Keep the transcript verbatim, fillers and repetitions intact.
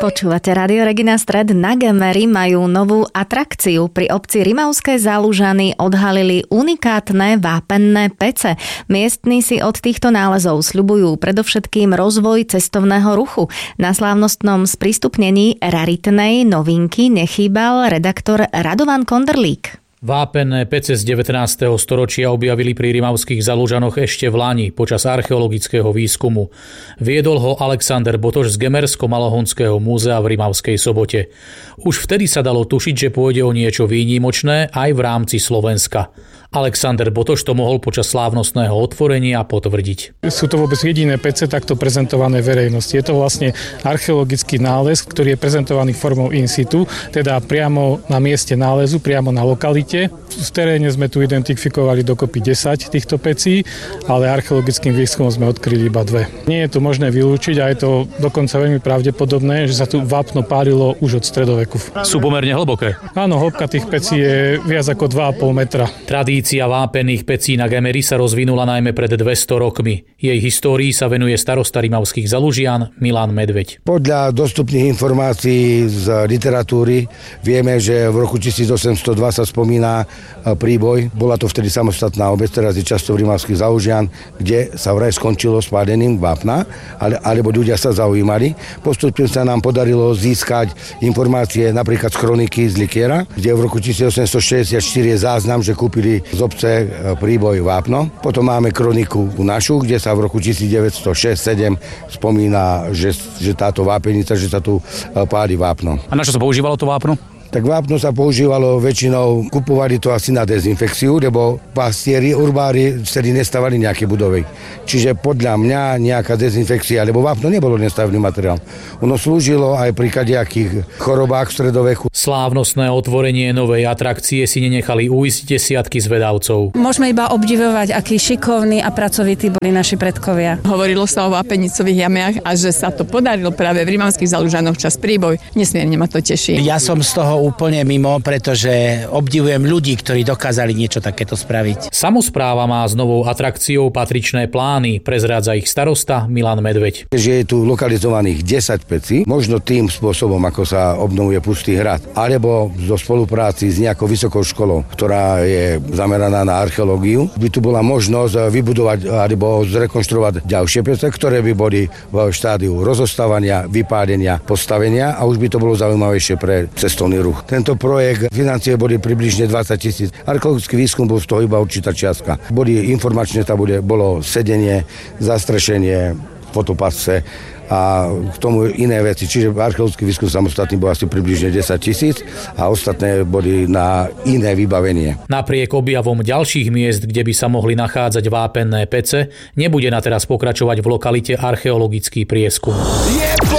Počúvate Rádio Regina Stred. Na Gemeri majú novú atrakciu. Pri obci Rimavské Zálužany odhalili unikátne vápenné pece. Miestni si od týchto nálezov sľubujú predovšetkým rozvoj cestovného ruchu. Na slávnostnom sprístupnení raritnej novinky nechýbal redaktor Radovan Konderlík. Vápenné pece z devätnásteho storočia objavili pri Rimavských Zalužanoch ešte v lani počas archeologického výskumu. Viedol ho Alexander Botoš z Gemersko-Malohonského múzea v Rimavskej Sobote. Už vtedy sa dalo tušiť, že pôjde o niečo výnimočné aj v rámci Slovenska. Alexander Botoš to mohol počas slávnostného otvorenia potvrdiť. Sú to vôbec jediné pece takto prezentované verejnosti. Je to vlastne archeologický nález, ktorý je prezentovaný formou in situ, teda priamo na mieste nálezu, priamo na lokalite. V teréne sme tu identifikovali dokopy desať týchto pecí, ale archeologickým výskumom sme odkryli iba dve. Nie je to možné vylúčiť a je to dokonca veľmi pravdepodobné, že sa tu vápno pálilo už od stredoveku. Sú pomerne hlboké. Áno, hĺbka tých pecí je viac ako dva a pol metra. Tradícia vápenných pecí na Gemeri sa rozvinula najmä pred dvesto rokmi. Jej histórii sa venuje starosta Rimavských Zalužian Milan Medveď. Podľa dostupných informácií z literatúry vieme, že v roku tisícosemstodva sa spomína príboj. Bola to vtedy samostatná obec, teraz je často v Rimavských Zalužian, kde sa vraj skončilo spálením vápna, ale, alebo ľudia sa zaujímali. Postupne sa nám podarilo získať informácie napríklad z kroniky z Likiera, kde v roku tisícosemstošesťdesiatštyri je záznam, že kúpili z obce príboj vápno. Potom máme kroniku našu, kde sa v roku devätnásťstošesť sedem spomína, že, že táto vápenica, že sa tu páli vápno. A na čo sa používalo to vápno? Tak vápno sa používalo väčšinou, kupovali to asi na dezinfekciu, lebo pastieri, urbári vtedy nestavali nejaké budovy. Čiže podľa mňa nejaká dezinfekcia, lebo vápno nebolo nestavný materiál. Ono slúžilo aj pri kadejakých chorobách v stredoveku. Slávnostné otvorenie novej atrakcie si nenechali ujsť desiatky zvedavcov. Môžeme iba obdivovať, akí šikovní a pracovití boli naši predkovia. Hovorilo sa o vápenicových jamiach a že sa to podarilo práve v Rimavských Zalužanoch čas príboj. Nesmierne ma to teší. Ja som z toho úplne mimo, pretože obdivujem ľudí, ktorí dokázali niečo takéto spraviť. Samospráva má s novou atrakciou patričné plány, prezrádza ich starosta Milan Medveď. Že je tu lokalizovaných desať pecí, možno tým spôsobom, ako sa obnovuje Pustý hrad, alebo zo spolupráci s nejakou vysokou školou, ktorá je zameraná na archeológiu, by tu bola možnosť vybudovať alebo zrekonštruovať ďalšie pece, ktoré by boli v štádiu rozostávania, vypálenia, postavenia a už by to bolo zaujímavejšie pre cestovný ruch. Tento projekt, financie boli približne dvadsať tisíc. Archeologický výskum bol z toho iba určitá čiastka. Boli informačné tabule, bolo sedenie, zastrešenie, fotopasce a k tomu iné veci. Čiže archeologický výskum samostatný bol asi približne desať tisíc a ostatné boli na iné vybavenie. Napriek objavom ďalších miest, kde by sa mohli nachádzať vápenné pece, nebude na teraz pokračovať v lokalite archeologický prieskum. Je